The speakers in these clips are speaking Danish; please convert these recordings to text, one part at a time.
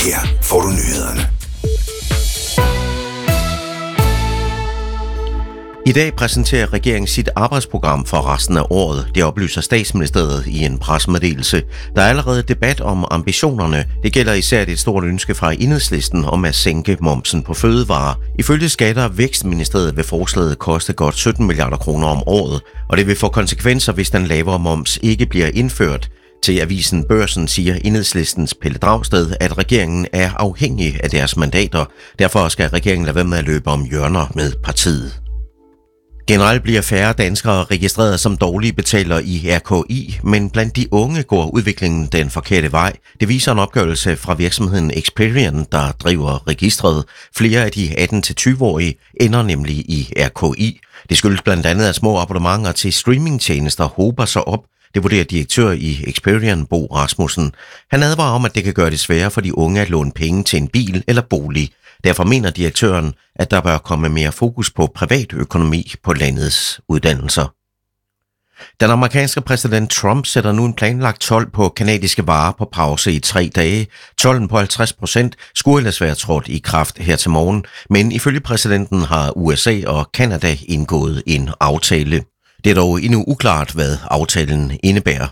Her får du nyhederne. I dag præsenterer regeringen sit arbejdsprogram for resten af året. Det oplyser Statsministeriet i en pressemeddelelse. Der er allerede debat om ambitionerne. Det gælder især et stort ønske fra Enhedslisten om at sænke momsen på fødevarer. Ifølge Skatte- og Vækstministeriet vil forslaget koste godt 17 milliarder kroner om året, og det vil få konsekvenser, hvis den lavere moms ikke bliver indført. Til avisen Børsen siger Enhedslistens Pelle Dragsted, at regeringen er afhængig af deres mandater. Derfor skal regeringen lade være med at løbe om hjørner med partiet. Generelt bliver færre danskere registreret som dårlige betalere i RKI, men blandt de unge går udviklingen den forkerte vej. Det viser en opgørelse fra virksomheden Experian, der driver registret. Flere af de 18-20-årige ender nemlig i RKI. Det skyldes blandt andet, at små abonnementer til streamingtjenester hober sig op. Det vurderer direktør i Experian, Bo Rasmussen. Han advarer om, at det kan gøre det sværere for de unge at låne penge til en bil eller bolig. Derfor mener direktøren, at der bør komme mere fokus på privatøkonomi på landets uddannelser. Den amerikanske præsident Trump sætter nu en planlagt told på kanadiske varer på pause i 3 dage. Tolden på 50% skulle ellers være trådt i kraft her til morgen, men ifølge præsidenten har USA og Canada indgået en aftale. Det er dog endnu uklart, hvad aftalen indebærer.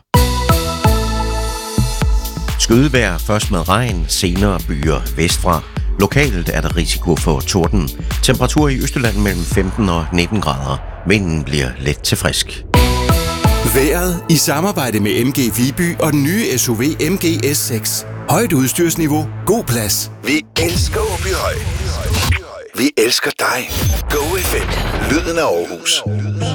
Skydevejr først med regn, senere byer vestfra. Lokalt er der risiko for torden. Temperatur i Østjylland mellem 15 og 19 grader. Vinden bliver let til frisk. Vejret i samarbejde med MG Viby og den nye SUV MG S6. Højt udstyrsniveau, god plads. Vi elsker Åbyhøj. Vi elsker dig. Go FM. Lyden af Aarhus.